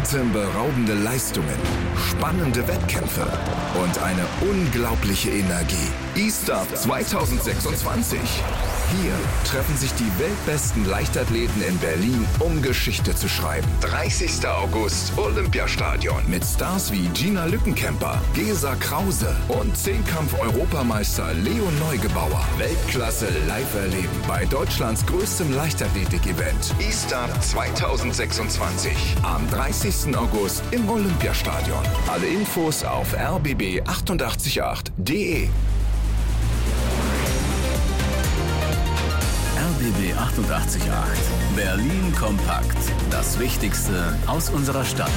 Atemberaubende Leistungen, spannende Wettkämpfe und eine unglaubliche Energie. E-Start 2026. Hier treffen sich die weltbesten Leichtathleten in Berlin, um Geschichte zu schreiben. 30. August, Olympiastadion. Mit Stars wie Gina Lückenkämper, Gesa Krause und Zehnkampf-Europameister Leon Neugebauer. Weltklasse live erleben bei Deutschlands größtem Leichtathletik-Event. E-Start 2026. Am 30. August im Olympiastadion. Alle Infos auf rbb888.de. RBB 88.8. Berlin kompakt. Das Wichtigste aus unserer Stadt.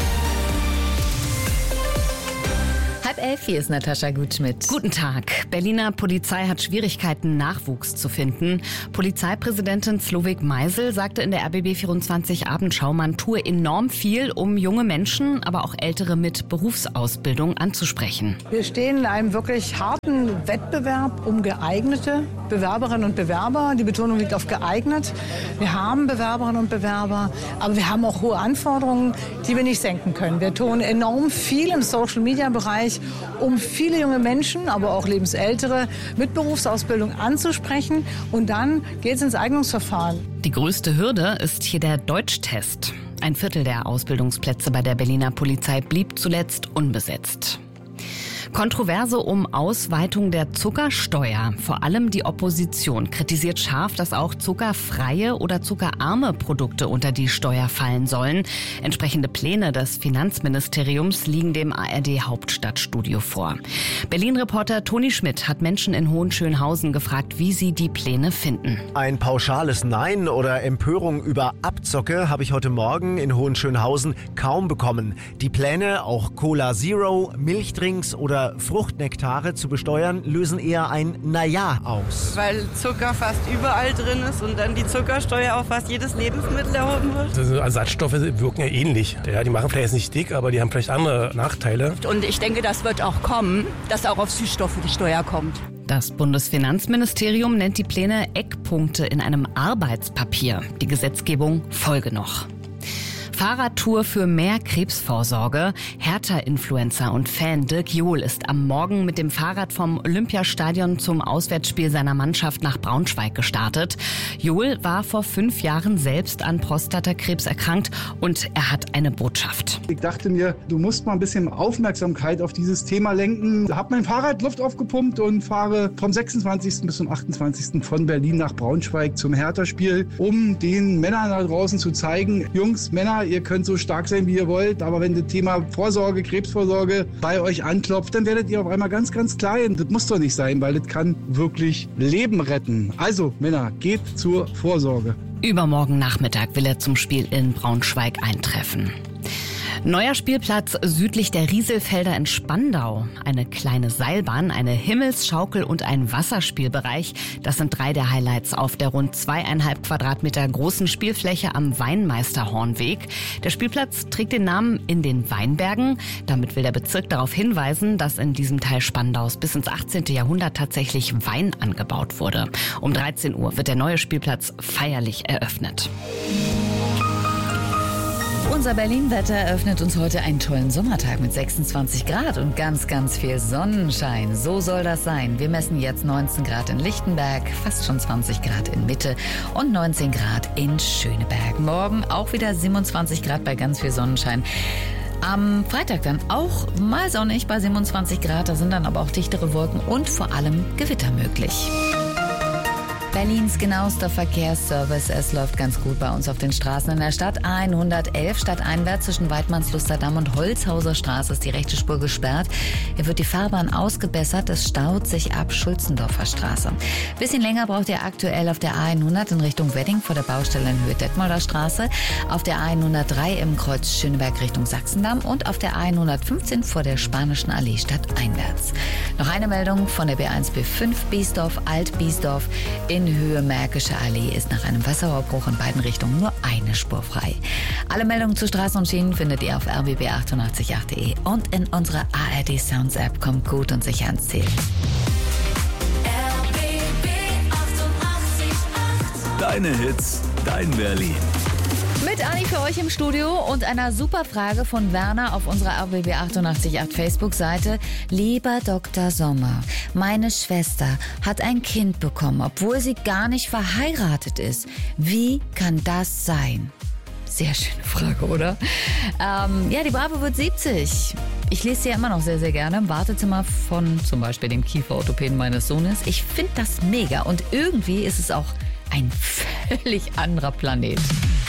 10:30, hier ist Natascha Gutschmidt. Guten Tag. Berliner Polizei hat Schwierigkeiten, Nachwuchs zu finden. Polizeipräsidentin Slowik Meisel sagte in der RBB24 Abendschau, man tue enorm viel, um junge Menschen, aber auch Ältere mit Berufsausbildung anzusprechen. Wir stehen in einem wirklich harten Wettbewerb um geeignete Bewerberinnen und Bewerber. Die Betonung liegt auf geeignet. Wir haben Bewerberinnen und Bewerber, aber wir haben auch hohe Anforderungen, die wir nicht senken können. Wir tun enorm viel im Social-Media-Bereich, um viele junge Menschen, aber auch Lebensältere mit Berufsausbildung anzusprechen. Und dann geht es ins Eignungsverfahren. Die größte Hürde ist hier der Deutschtest. Ein Viertel der Ausbildungsplätze bei der Berliner Polizei blieb zuletzt unbesetzt. Kontroverse um Ausweitung der Zuckersteuer. Vor allem die Opposition kritisiert scharf, dass auch zuckerfreie oder zuckerarme Produkte unter die Steuer fallen sollen. Entsprechende Pläne des Finanzministeriums liegen dem ARD-Hauptstadtstudio vor. Berlin-Reporter Toni Schmidt hat Menschen in Hohenschönhausen gefragt, wie sie die Pläne finden. Ein pauschales Nein oder Empörung über Abzocke habe ich heute Morgen in Hohenschönhausen kaum bekommen. Die Pläne, auch Cola Zero, Milchdrinks oder Fruchtnektare zu besteuern, lösen eher ein Naja aus. Weil Zucker fast überall drin ist und dann die Zuckersteuer auf fast jedes Lebensmittel erhoben wird. Also Ersatzstoffe wirken ja ähnlich. Ja, die machen vielleicht jetzt nicht dick, aber die haben vielleicht andere Nachteile. Und ich denke, das wird auch kommen, dass auch auf Süßstoffe die Steuer kommt. Das Bundesfinanzministerium nennt die Pläne Eckpunkte in einem Arbeitspapier. Die Gesetzgebung folge noch. Fahrradtour für mehr Krebsvorsorge. Hertha-Influencer und Fan Dirk Johl ist am Morgen mit dem Fahrrad vom Olympiastadion zum Auswärtsspiel seiner Mannschaft nach Braunschweig gestartet. Johl war vor 5 Jahren selbst an Prostatakrebs erkrankt und er hat eine Botschaft. Ich dachte mir, du musst mal ein bisschen Aufmerksamkeit auf dieses Thema lenken. Ich habe mein Fahrrad Luft aufgepumpt und fahre vom 26. bis zum 28. von Berlin nach Braunschweig zum Hertha-Spiel, um den Männern da draußen zu zeigen, Jungs, Männer, ihr könnt so stark sein, wie ihr wollt, aber wenn das Thema Vorsorge, Krebsvorsorge bei euch anklopft, dann werdet ihr auf einmal ganz, ganz klein. Das muss doch nicht sein, weil das kann wirklich Leben retten. Also, Männer, geht zur Vorsorge. Übermorgen Nachmittag will er zum Spiel in Braunschweig eintreffen. Neuer Spielplatz südlich der Rieselfelder in Spandau. Eine kleine Seilbahn, eine Himmelsschaukel und ein Wasserspielbereich. Das sind 3 der Highlights auf der rund 2,5 Quadratmeter großen Spielfläche am Weinmeisterhornweg. Der Spielplatz trägt den Namen In den Weinbergen. Damit will der Bezirk darauf hinweisen, dass in diesem Teil Spandaus bis ins 18. Jahrhundert tatsächlich Wein angebaut wurde. Um 13 Uhr wird der neue Spielplatz feierlich eröffnet. Unser Berlin-Wetter eröffnet uns heute einen tollen Sommertag mit 26 Grad und ganz, ganz viel Sonnenschein. So soll das sein. Wir messen jetzt 19 Grad in Lichtenberg, fast schon 20 Grad in Mitte und 19 Grad in Schöneberg. Morgen auch wieder 27 Grad bei ganz viel Sonnenschein. Am Freitag dann auch mal sonnig bei 27 Grad. Da sind dann aber auch dichtere Wolken und vor allem Gewitter möglich. Berlins genauester Verkehrsservice. Es läuft ganz gut bei uns auf den Straßen in der Stadt. A111 stadteinwärts zwischen Weidmannsluster Damm und Holzhauser Straße ist die rechte Spur gesperrt. Hier wird die Fahrbahn ausgebessert. Es staut sich ab Schulzendorfer Straße. Bisschen länger braucht ihr aktuell auf der A100 in Richtung Wedding vor der Baustelle in Höhe Detmolder Straße, auf der A103 im Kreuz Schöneberg Richtung Sachsendamm und auf der A115 vor der Spanischen Allee stadteinwärts. Noch eine Meldung von der B1B5 Biesdorf, Alt-Biesdorf in Höhe Märkische Allee ist nach einem Wasserrohrbruch in beiden Richtungen nur eine Spur frei. Alle Meldungen zu Straßen und Schienen findet ihr auf rbb888.de und in unserer ARD Sounds App. Kommt gut und sicher ans Ziel. Deine Hits, dein Berlin. Mit Anni für euch im Studio und einer super Frage von Werner auf unserer RBB 888 Facebook-Seite. Lieber Dr. Sommer, meine Schwester hat ein Kind bekommen, obwohl sie gar nicht verheiratet ist. Wie kann das sein? Sehr schöne Frage, oder? Die Bravo wird 70. Ich lese sie ja immer noch sehr, sehr gerne im Wartezimmer von zum Beispiel dem Kieferorthopäden meines Sohnes. Ich finde das mega und irgendwie ist es auch ein völlig anderer Planet.